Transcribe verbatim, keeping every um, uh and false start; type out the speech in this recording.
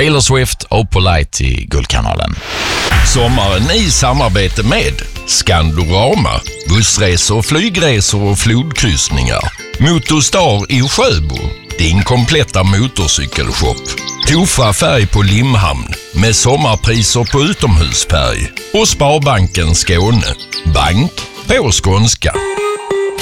Taylor Swift och Polite i Guldkanalen. Sommaren i samarbete med Skandorama, bussresor, flygresor och flodkryssningar. Motorstar i Sjöbo, din kompletta motorcykelshop. Tofa färg på Limhamn med sommarpriser på utomhusfärg. Och Sparbanken Skåne, bank på skånska.